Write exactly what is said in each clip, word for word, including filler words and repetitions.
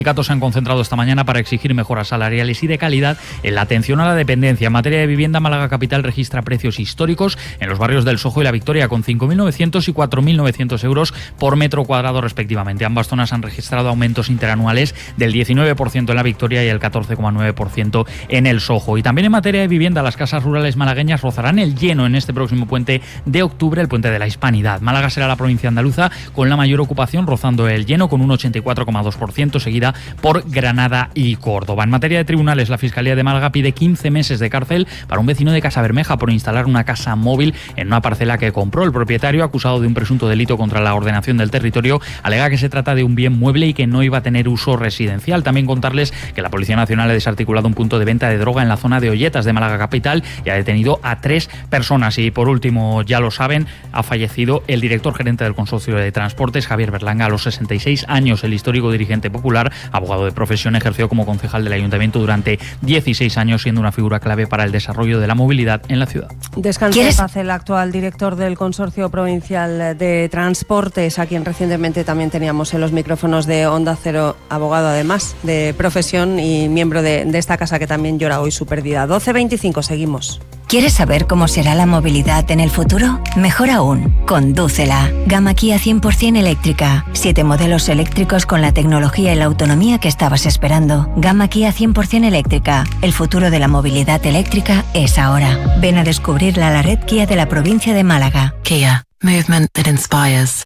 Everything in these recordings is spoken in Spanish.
Los sindicatos se han concentrado esta mañana para exigir mejoras salariales y de calidad en la atención a la dependencia. En materia de vivienda, Málaga Capital registra precios históricos en los barrios del Sojo y La Victoria, con cinco mil novecientos y cuatro mil novecientos euros por metro cuadrado respectivamente. Ambas zonas han registrado aumentos interanuales del diecinueve por ciento en La Victoria y el catorce coma nueve por ciento en el Sojo. Y también en materia de vivienda, las casas rurales malagueñas rozarán el lleno en este próximo puente de octubre, el puente de la Hispanidad. Málaga será la provincia andaluza con la mayor ocupación, rozando el lleno con un ochenta y cuatro coma dos por ciento, seguida por Granada y Córdoba. En materia de tribunales, la Fiscalía de Málaga pide quince meses de cárcel para un vecino de Casa Bermeja por instalar una casa móvil en una parcela que compró. El propietario, acusado de un presunto delito contra la ordenación del territorio, alega que se trata de un bien mueble y que no iba a tener uso residencial. También contarles que la Policía Nacional ha desarticulado un punto de venta de droga en la zona de Olletas de Málaga Capital y ha detenido a tres personas. Y por último, ya lo saben, ha fallecido el director gerente del Consorcio de Transportes, Javier Berlanga, a los sesenta y seis años. El histórico dirigente popular, abogado de profesión, ejerció como concejal del Ayuntamiento durante dieciséis años, siendo una figura clave para el desarrollo de la movilidad en la ciudad. Descansa en paz el actual director del Consorcio Provincial de Transportes, a quien recientemente también teníamos en los micrófonos de Onda Cero, abogado además de profesión y miembro de, de esta casa, que también llora hoy su pérdida. doce veinticinco, seguimos. ¿Quieres saber cómo será la movilidad en el futuro? Mejor aún, condúcela. Gama Kia cien por ciento eléctrica. Siete modelos eléctricos con la tecnología y la autonomía que estabas esperando. Gama Kia cien por ciento eléctrica. El futuro de la movilidad eléctrica es ahora. Ven a descubrirla a la red Kia de la provincia de Málaga. Kia. Movement that inspires.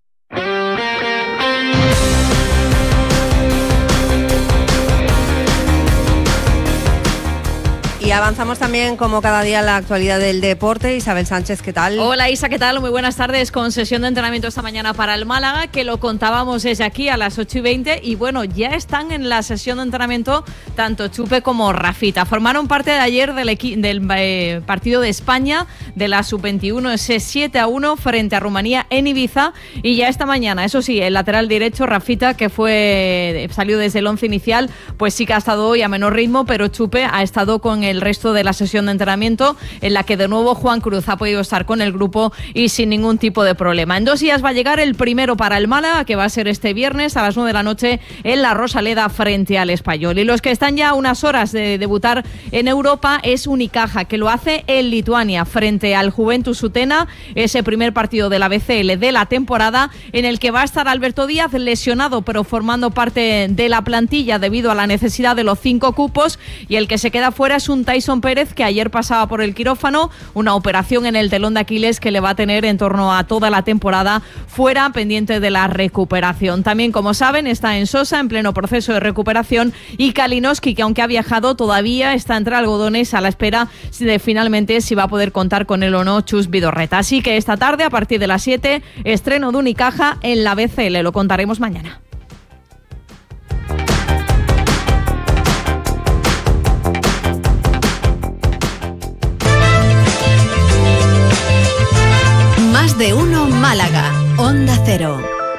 Y avanzamos también, como cada día, la actualidad del deporte. Isabel Sánchez, ¿qué tal? Hola Isa, ¿qué tal? Muy buenas tardes. Con sesión de entrenamiento esta mañana para el Málaga, que lo contábamos desde aquí a las ocho y veinte. Y bueno, ya están en la sesión de entrenamiento tanto Chupe como Rafita. Formaron parte de ayer del, equi- del eh, partido de España de la sub veintiuno, ese siete a uno frente a Rumanía en Ibiza. Y ya esta mañana, eso sí, el lateral derecho, Rafita, que fue salió desde el once inicial, pues sí que ha estado hoy a menor ritmo, pero Chupe ha estado con el resto de la sesión de entrenamiento, en la que de nuevo Juan Cruz ha podido estar con el grupo y sin ningún tipo de problema. En dos días va a llegar el primero para el Málaga, que va a ser este viernes a las nueve de la noche en la Rosaleda frente al Espanyol. Y los que están ya a unas horas de debutar en Europa es Unicaja, que lo hace en Lituania frente al Juventus Utena, ese primer partido de la B C L de la temporada, en el que va a estar Alberto Díaz lesionado, pero formando parte de la plantilla debido a la necesidad de los cinco cupos, y el que se queda fuera es un Tyson Pérez, que ayer pasaba por el quirófano, una operación en el telón de Aquiles que le va a tener en torno a toda la temporada fuera, pendiente de la recuperación. También, como saben, está en Sosa en pleno proceso de recuperación, y Kalinowski, que aunque ha viajado, todavía está entre algodones a la espera de finalmente si va a poder contar con él o no Chus Vidorreta. Así que esta tarde, a partir de las siete, estreno de Unicaja en la B C L. Lo contaremos mañana. Más de uno Málaga, Onda Cero.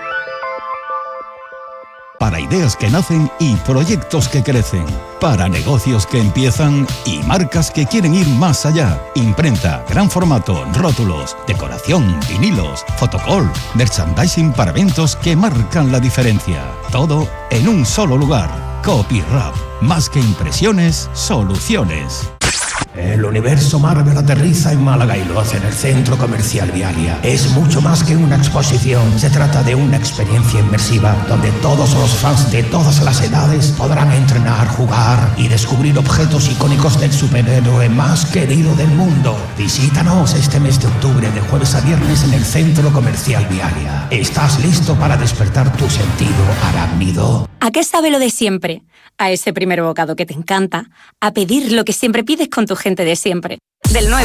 Para ideas que nacen y proyectos que crecen. Para negocios que empiezan y marcas que quieren ir más allá. Imprenta, gran formato, rótulos, decoración, vinilos, fotocall, merchandising para eventos que marcan la diferencia. Todo en un solo lugar. Copyrap. Más que impresiones, soluciones. El universo Marvel aterriza en Málaga y lo hace en el Centro Comercial Vialia. Es mucho más que una exposición. Se trata de una experiencia inmersiva donde todos los fans de todas las edades podrán entrenar, jugar y descubrir objetos icónicos del superhéroe más querido del mundo. Visítanos este mes de octubre, de jueves a viernes, en el Centro Comercial Vialia. ¿Estás listo para despertar tu sentido arácnido? ¿A qué sabe lo de siempre? A ese primer bocado que te encanta, a pedir lo que siempre pides con tu gente de siempre. Del nueve